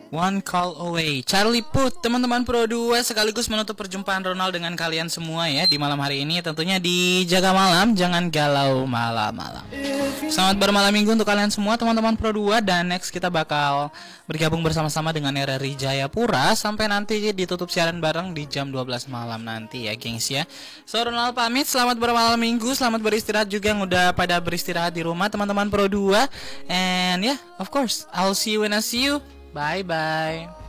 One call away. Charlie Puth, teman-teman Pro 2 sekaligus menutup perjumpaan Ronald dengan kalian semua ya di malam hari ini. Tentunya di Jaga Malam, jangan galau malam-malam. Selamat bermalam minggu untuk kalian semua teman-teman Pro 2. Dan next kita bakal bergabung bersama-sama dengan RRI Jayapura sampai nanti ditutup siaran bareng di jam 12 malam nanti ya gengs ya. So Ronald pamit, selamat bermalam minggu, selamat beristirahat juga yang udah pada beristirahat di rumah teman-teman Pro 2. And yeah, of course, I'll see you when I see you. Bye bye.